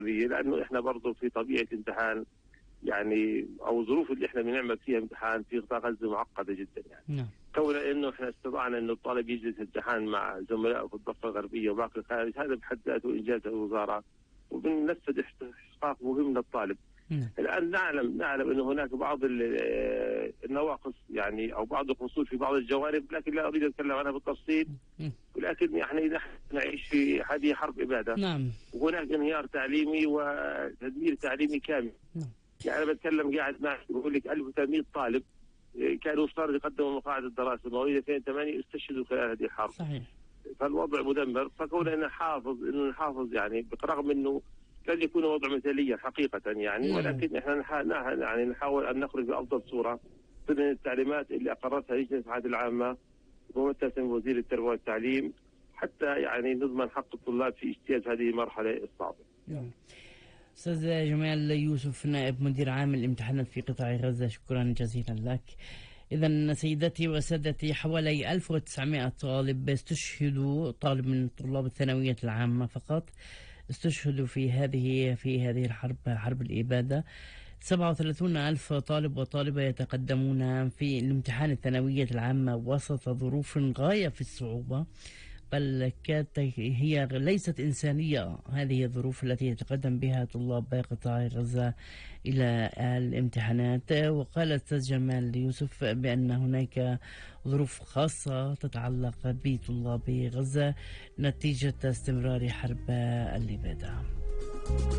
لأنه إحنا برضه في طبيعة امتحان يعني أو ظروف اللي إحنا بنعمل فيها امتحان في قطاع غزة معقدة جدا يعني. نعم. كون إنه إحنا استطعنا إنه الطالب يجلس امتحان مع زملائه في الضفة الغربية وباقي الخارج، هذا بحد ذاته إنجاز الوزارة وبننفذ إحقاق مهم للطالب. الآن نعلم أنه هناك بعض النواقص يعني أو بعض القصور في بعض الجوانب، لكن لا أريد أن أتكلم عنها بالتفصيل. ولكن يعني نحن نعيش في هذه حرب إبادة. نعم. وهناك انهيار تعليمي وتدمير تعليمي كامل. يعني أنا بتكلم قاعد معك بقول لك 1800 طالب كانوا صاروا يقدموا مقاعد الدراسة مواليد 2008 استشهدوا خلال هذه الحرب. صحيح. فالوضع مدمر. فكون إنه نحافظ يعني برغم إنه لن يكون وضع مثاليا حقيقة يعني، ولكن احنا يعني نحاول ان نخرج بافضل صورة ضمن التعليمات اللي اقرتها لجنة الاتحاد العامة وممثلة وزير التربية والتعليم، حتى يعني نضمن حق الطلاب في اجتياز هذه المرحلة الصعبة. أستاذ جمال يوسف، نائب مدير عام الامتحانات في قطاع غزة، شكرا جزيلا لك. إذا سيداتي وسادتي، حوالي 1900 طالب استشهدوا، طالب من طلاب الثانوية العامة فقط استشهدوا في هذه الحرب، حرب الإبادة. 37,000 طالب وطالبة يتقدمون في الامتحان الثانوية العامة وسط ظروف غاية في الصعوبة، بل هي ليست إنسانية هذه الظروف التي يتقدم بها طلاب قطاع غزة إلى الامتحانات. وقال الأستاذ جمال يوسف بأن هناك ظروف خاصة تتعلق بطلاب غزة نتيجة استمرار حرب الإبادة.